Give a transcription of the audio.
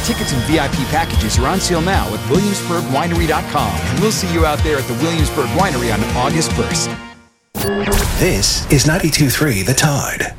Tickets and VIP packages are on sale now at WilliamsburgWinery.com, and we'll see you out there at the Williamsburg Winery on August 1st. This is 92.3 The Tide.